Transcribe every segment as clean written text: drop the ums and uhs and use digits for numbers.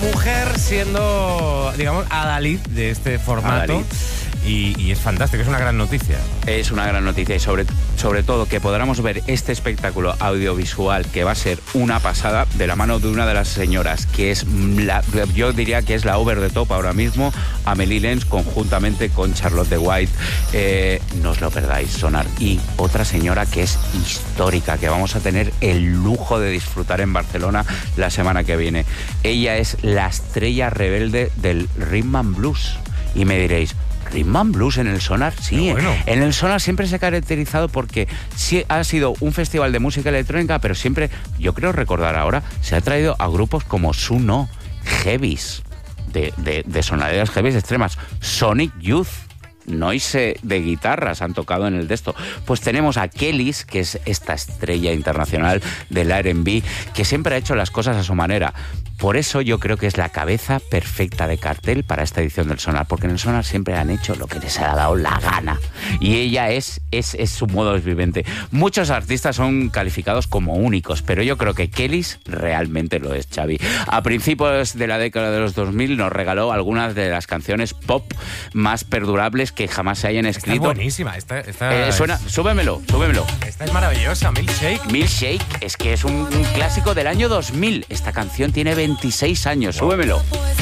mujer siendo, digamos, adalid de este formato. Y es fantástico, es una gran noticia. Es una gran noticia y sobre todo que podamos ver este espectáculo audiovisual que va a ser una pasada de la mano de una de las señoras que es yo diría que es la over the top ahora mismo, Amélie Lenz, conjuntamente con Charlotte de White. No os lo perdáis, Sonar. Y otra señora que es histórica, que vamos a tener el lujo de disfrutar en Barcelona la semana que viene. Ella es la estrella rebelde del Rhythm and Blues. Y me diréis, Rhythm and Blues en el Sonar, sí. Bueno. En el Sonar siempre se ha caracterizado porque sí ha sido un festival de música electrónica, pero siempre, yo creo recordar ahora, se ha traído a grupos como Suno, Heavies, de sonoridades heavies extremas, Sonic Youth, Noise de guitarras han tocado en el de esto. Pues tenemos a Kellys, que es esta estrella internacional del R&B, que siempre ha hecho las cosas a su manera. Por eso yo creo que es la cabeza perfecta de cartel para esta edición del Sonar, porque en el Sonar siempre han hecho lo que les ha dado la gana. Y ella es su modo viviente. Muchos artistas son calificados como únicos, pero yo creo que Kellys realmente lo es, Xavi. A principios de la década de los 2000 nos regaló algunas de las canciones pop más perdurables que jamás se hayan escrito. Está buenísima. Suena, súbemelo. Esta es maravillosa, Milkshake. Milkshake, es que es un clásico del año 2000. Esta canción tiene 26 años, wow. Súbemelo.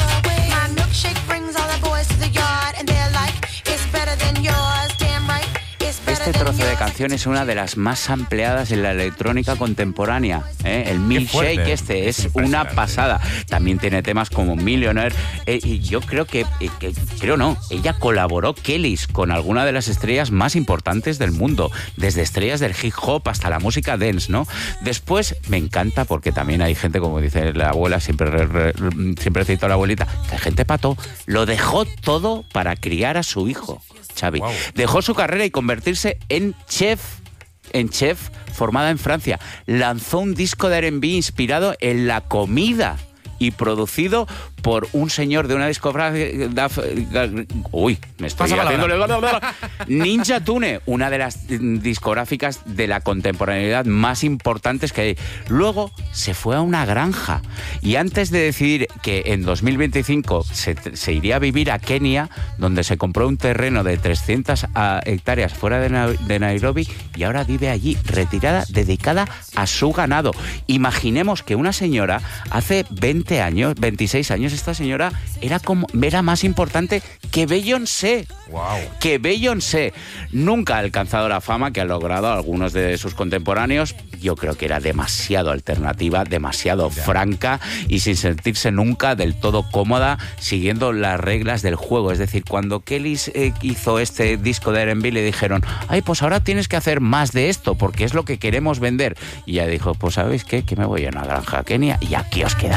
Este trozo de canción es una de las más ampliadas en la electrónica contemporánea, ¿eh? El Milkshake es una pasada. También tiene temas como Millionaire. Y yo creo ella colaboró, Kellys, con alguna de las estrellas más importantes del mundo, desde estrellas del hip hop hasta la música dance, ¿no? Después me encanta porque también hay gente, como dice la abuela, siempre cito a la abuelita, que hay gente pato, lo dejó todo para criar a su hijo. Xavi. Wow. Dejó su carrera y convertirse en chef, formada en Francia. Lanzó un disco de R&B inspirado en la comida y producido por un señor de una discográfica... Uy, me estoy haciendo... Ninja Tune, una de las discográficas de la contemporaneidad más importantes que hay. Luego se fue a una granja y antes de decidir que en 2025 se iría a vivir a Kenia, donde se compró un terreno de 300 hectáreas fuera de Nairobi y ahora vive allí, retirada, dedicada a su ganado. Imaginemos que una señora hace 26 años, esta señora era más importante que Beyoncé. Wow. Que Beyoncé. Nunca ha alcanzado la fama que han logrado algunos de sus contemporáneos. Yo creo que era demasiado alternativa, demasiado franca y sin sentirse nunca del todo cómoda siguiendo las reglas del juego. Es decir, cuando Kellys hizo este disco de R&B le dijeron, ay, pues ahora tienes que hacer más de esto porque es lo que queremos vender. Y ella dijo, pues ¿sabéis qué? Que me voy a una granja a Kenia y aquí os queda.